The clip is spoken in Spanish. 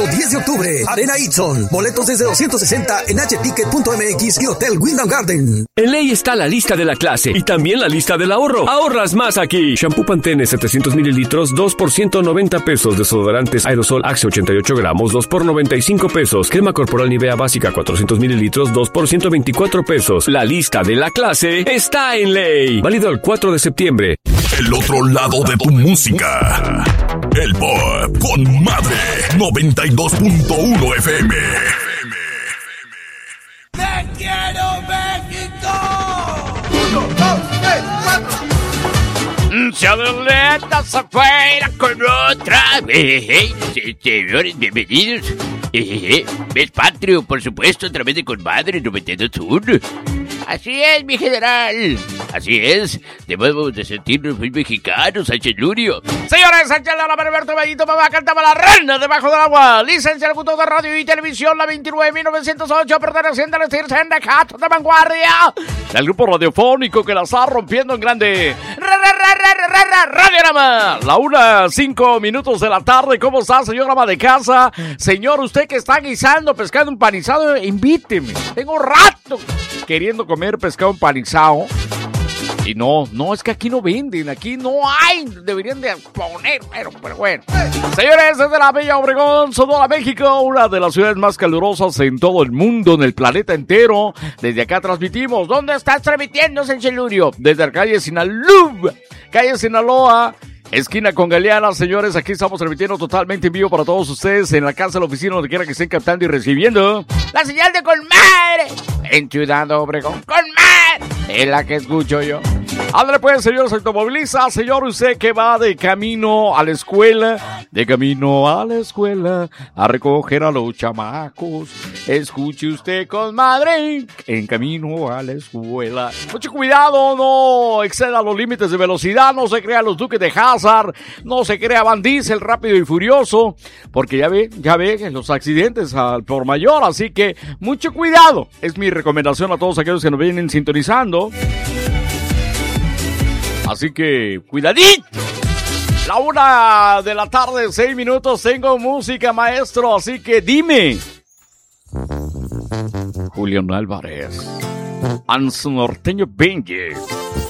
10 de octubre, Arena Itson. Boletos desde 260 en hticket.mx y Hotel Wyndham Garden. En Ley está la lista de la clase y también la lista del ahorro. Ahorras más aquí. Shampoo Pantene 700 mililitros, 2 por 190 pesos. Desodorantes Aerosol Axe 88 gramos, 2 por 95 pesos. Crema corporal Nivea básica 400 mililitros, 2 por 124 pesos. La lista de la clase está en Ley. Válido el 4 de septiembre. El otro lado de tu música. El Pop con Madre 92.1 FM. ¡Te quiero, México! 1, 2, 3, 4. Se adelantas afuera con otra vez. Señores, bienvenidos. Mes patrio, por supuesto, a través de Conmadre 92.1. Así es, mi general. Así es. Debemos de sentirnos muy mexicanos, Sánchez Lurio. Señores, Sánchez Lara, Alberto Bellito, mamá cantaba la reina debajo del agua. Licencia al gusto de radio y televisión, la 29.908, perteneciente al sindicato de vanguardia. El grupo radiofónico que la está rompiendo en grande. Radiorama. La 1:05 de la tarde. ¿Cómo está, señor ama de casa? Señor, usted que está guisando pescado empanizado, invíteme. Tengo rato queriendo comer pescado empanizado. Y no, es que aquí no venden, aquí no hay, deberían de poner, pero bueno. Señores, desde la bella Obregón, Sonora, México, una de las ciudades más calurosas en todo el mundo, en el planeta entero. Desde acá transmitimos. ¿Dónde estás transmitiendo, Sánchez Lurio? Desde la calle Sinaloa, esquina con Galeana. Señores, aquí estamos transmitiendo totalmente en vivo para todos ustedes en la casa, en la oficina, donde quiera que estén captando y recibiendo la señal de Conmadre en Ciudad Obregón. Conmadre es la que escucho yo. Ándale pues, señor, se automoviliza. Señor, usted que va de camino a la escuela, a recoger a los chamacos, escuche usted Conmadre en camino a la escuela. Mucho cuidado, no exceda los límites de velocidad, no se crea los duques de Hazard, no se crea Van Diesel rápido y furioso, porque ya ve los accidentes al por mayor, así que mucho cuidado. Es mi recomendación a todos aquellos que nos vienen sintonizando. Así que, cuidadito. La 1:06 p.m, tengo música, maestro, así que dime. Julián Álvarez, Anso Norteño Benji,